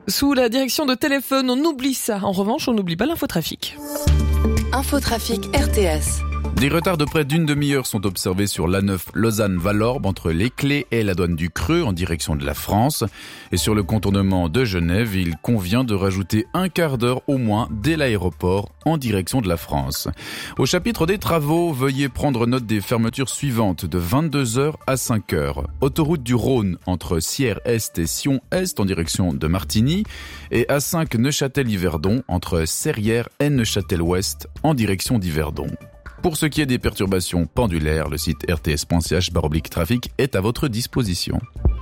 Sous la direction de téléphone, on oublie ça. En revanche, on n'oublie pas l'infotrafic. Infotrafic RTS. Des retards de près d'une demi-heure sont observés sur l'A9 Lausanne-Valorbe entre Les Clés et la douane du Creux en direction de la France. Et sur le contournement de Genève, il convient de rajouter un quart d'heure au moins dès l'aéroport en direction de la France. Au chapitre des travaux, veuillez prendre note des fermetures suivantes de 22h à 5h. Autoroute du Rhône entre Sierre-Est et Sion-Est en direction de Martigny et A5 Neuchâtel-Yverdon entre Serrières et Neuchâtel-Ouest en direction d'Yverdon. Pour ce qui est des perturbations pendulaires, le site rts.ch/trafic est à votre disposition.